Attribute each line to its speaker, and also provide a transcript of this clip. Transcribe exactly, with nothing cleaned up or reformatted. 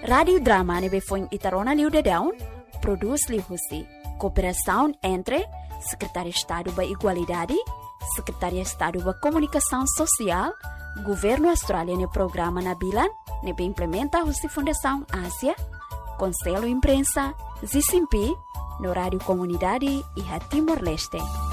Speaker 1: Radio Drama nebe foi Itarona Liu de Down, produz Liu Husi. Cooperação entre Secretaria de Estado da Igualdade, Secretaria de Estado da Comunicação Social, Governo australiano Programa Nabilan, nebe implementa a Fundação Ásia, Conselho Imprensa, Z C M P, no Rádio Comunidade e a Timor-Leste.